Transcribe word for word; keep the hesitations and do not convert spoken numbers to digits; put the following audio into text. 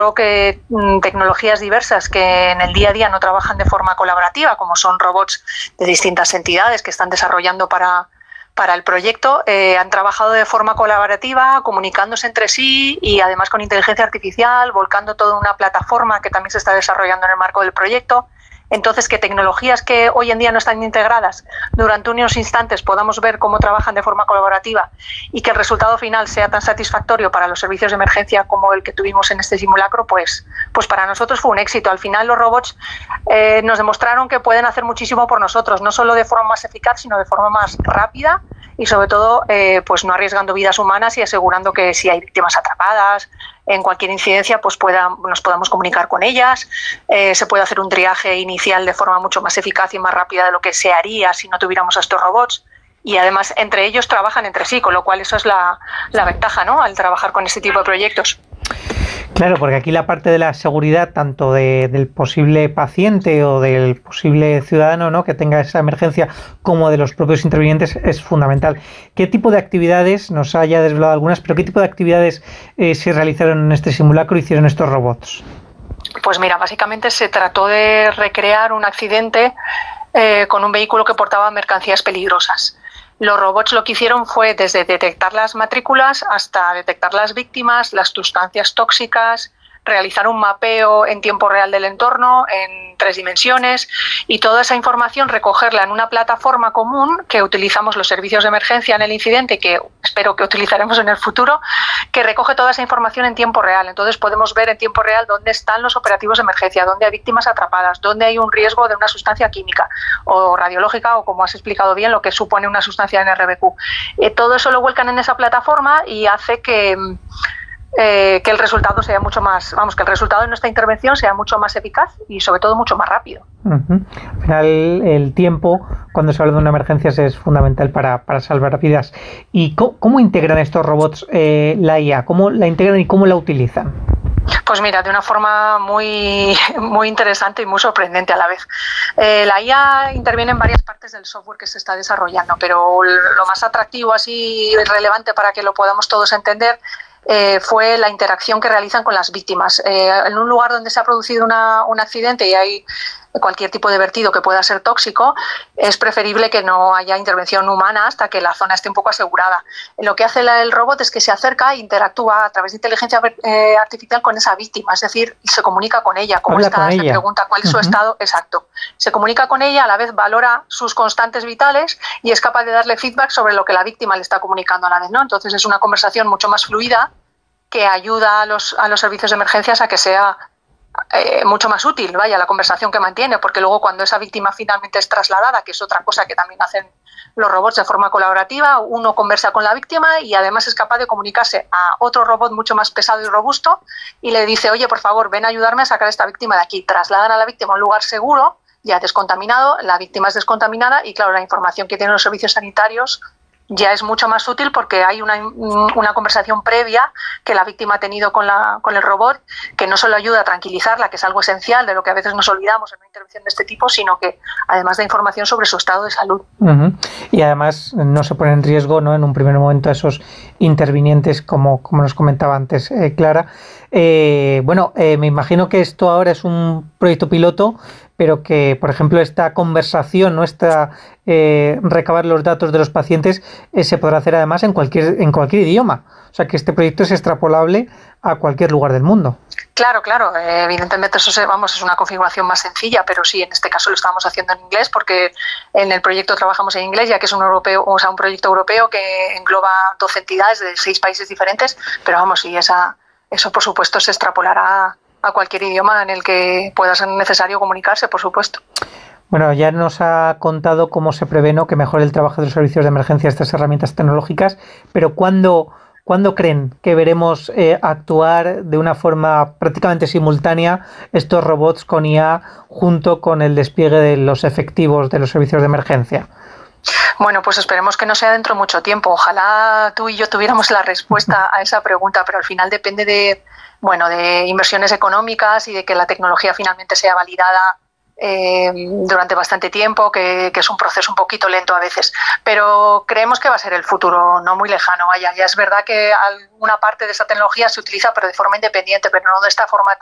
que mm, tecnologías diversas que en el día a día no trabajan de forma colaborativa, como son robots de distintas entidades que están desarrollando para, para el proyecto, eh, han trabajado de forma colaborativa, comunicándose entre sí y además con inteligencia artificial, volcando toda una plataforma que también se está desarrollando en el marco del proyecto. Entonces, que tecnologías que hoy en día no están integradas durante unos instantes podamos ver cómo trabajan de forma colaborativa y que el resultado final sea tan satisfactorio para los servicios de emergencia como el que tuvimos en este simulacro, pues, pues para nosotros fue un éxito. Al final los robots eh, nos demostraron que pueden hacer muchísimo por nosotros, no solo de forma más eficaz, sino de forma más rápida y sobre todo eh, pues no arriesgando vidas humanas y asegurando que si hay víctimas atrapadas, en cualquier incidencia pues pueda, nos podamos comunicar con ellas, eh, se puede hacer un triaje inicial de forma mucho más eficaz y más rápida de lo que se haría si no tuviéramos a estos robots, y además entre ellos trabajan entre sí, con lo cual eso es la, la ventaja, ¿no?, al trabajar con este tipo de proyectos. Claro, porque aquí la parte de la seguridad, tanto de, del posible paciente o del posible ciudadano, ¿no?, que tenga esa emergencia, como de los propios intervinientes, es fundamental. ¿Qué tipo de actividades, nos haya desvelado algunas, pero qué tipo de actividades eh, se realizaron en este simulacro, hicieron estos robots? Pues mira, básicamente se trató de recrear un accidente eh, con un vehículo que portaba mercancías peligrosas. Los robots lo que hicieron fue desde detectar las matrículas hasta detectar las víctimas, las sustancias tóxicas, realizar un mapeo en tiempo real del entorno en tres dimensiones y toda esa información recogerla en una plataforma común que utilizamos los servicios de emergencia en el incidente, que espero que utilizaremos en el futuro, que recoge toda esa información en tiempo real. Entonces podemos ver en tiempo real dónde están los operativos de emergencia, dónde hay víctimas atrapadas, dónde hay un riesgo de una sustancia química o radiológica o, como has explicado bien, lo que supone una sustancia en R B Q. Eh, todo eso lo vuelcan en esa plataforma y hace que Eh, que el resultado sea mucho más, vamos, que el resultado de nuestra intervención sea mucho más eficaz y sobre todo mucho más rápido. Uh-huh. Al final el tiempo, cuando se habla de una emergencia, es fundamental para, para salvar vidas. ¿Y cómo, cómo integran estos robots eh, la I A? ¿Cómo la integran y cómo la utilizan? Pues mira, de una forma muy, muy interesante y muy sorprendente a la vez. Eh, la I A interviene en varias partes del software que se está desarrollando, pero lo más atractivo así relevante para que lo podamos todos entender Eh, fue la interacción que realizan con las víctimas. Eh, en un lugar donde se ha producido una, un accidente y hay cualquier tipo de vertido que pueda ser tóxico, es preferible que no haya intervención humana hasta que la zona esté un poco asegurada. Lo que hace la, el robot es que se acerca e interactúa a través de inteligencia eh, artificial con esa víctima, es decir, se comunica con ella, cómo está, se pregunta cuál es su uh-huh. estado exacto. Se comunica con ella, a la vez valora sus constantes vitales y es capaz de darle feedback sobre lo que la víctima le está comunicando a la vez, ¿no? Entonces es una conversación mucho más fluida que ayuda a los, a los servicios de emergencias a que sea eh, mucho más útil, vaya, la conversación que mantiene, porque luego cuando esa víctima finalmente es trasladada, que es otra cosa que también hacen los robots de forma colaborativa, uno conversa con la víctima y además es capaz de comunicarse a otro robot mucho más pesado y robusto y le dice, oye, por favor, ven a ayudarme a sacar a esta víctima de aquí. Trasladan a la víctima a un lugar seguro, ya descontaminado, la víctima es descontaminada y claro, la información que tienen los servicios sanitarios ya es mucho más útil porque hay una, una conversación previa que la víctima ha tenido con, la, con el robot, que no solo ayuda a tranquilizarla, que es algo esencial de lo que a veces nos olvidamos en una intervención de este tipo, sino que además da información sobre su estado de salud. Uh-huh. Y además no se pone en riesgo, ¿no?, en un primer momento a esos intervinientes, como, como nos comentaba antes eh, Clara. Eh, bueno, eh, me imagino que esto ahora es un proyecto piloto, pero que, por ejemplo, esta conversación, ¿no?, esta eh, recabar los datos de los pacientes eh, se podrá hacer además en cualquier en cualquier idioma. O sea, que este proyecto es extrapolable a cualquier lugar del mundo. Claro, claro. Eh, evidentemente eso se, vamos, es una configuración más sencilla, pero sí, en este caso lo estamos haciendo en inglés porque en el proyecto trabajamos en inglés, ya que es un europeo, o sea, un proyecto europeo que engloba doce entidades de seis países diferentes, pero vamos, sí, esa, eso por supuesto se extrapolará a cualquier idioma en el que pueda ser necesario comunicarse, por supuesto. Bueno, ya nos ha contado cómo se prevé, ¿no?, que mejore el trabajo de los servicios de emergencia estas herramientas tecnológicas, pero ¿cuándo, ¿cuándo creen que veremos eh, actuar de una forma prácticamente simultánea estos robots con I A junto con el despliegue de los efectivos de los servicios de emergencia? Bueno, pues esperemos que no sea dentro de mucho tiempo. Ojalá tú y yo tuviéramos la respuesta a esa pregunta, pero al final depende de, bueno, de inversiones económicas y de que la tecnología finalmente sea validada eh, durante bastante tiempo, que, que es un proceso un poquito lento a veces, pero creemos que va a ser el futuro no muy lejano. Vaya, ya es verdad que alguna parte de esta tecnología se utiliza pero de forma independiente, pero no de esta forma